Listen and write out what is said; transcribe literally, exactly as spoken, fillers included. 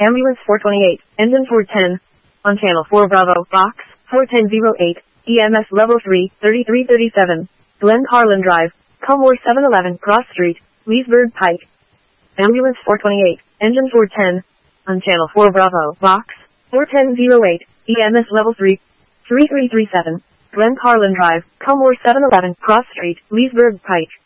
Ambulance four twenty-eight, engine four ten. On channel four Bravo, box four ten oh eight, E M S level three, thirty-three thirty-seven. Glen Carlin Drive, Culmore seven eleven Cross Street, Leesburg Pike. Ambulance four twenty-eight, engine four ten. On channel four Bravo, box four ten oh eight, E M S level three, thirty-three thirty-seven. Glen Carlin Drive, Culmore seven eleven Cross Street, Leesburg Pike.